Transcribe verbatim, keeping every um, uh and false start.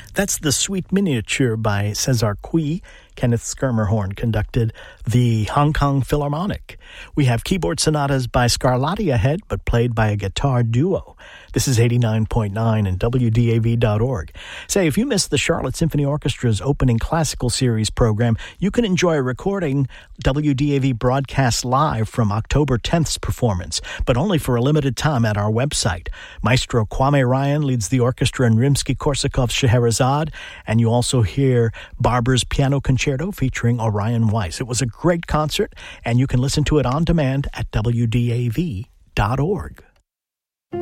That's the Suite Miniature by Cesar Cui. Kenneth Schermerhorn conducted the Hong Kong Philharmonic. We have keyboard sonatas by Scarlatti ahead, but played by a guitar duo. This is eighty-nine point nine and W D A V dot org. Say, if you missed the Charlotte Symphony Orchestra's opening classical series program, you can enjoy a recording W D A V broadcast live from October tenth's performance, but only for a limited time at our website. Maestro Kwame Ryan leads the orchestra in Rimsky-Korsakov's Scheherazade, and you also hear Barber's Piano Concerto featuring Orion Weiss. It was a great concert, and you can listen to it on demand at W D A V dot org.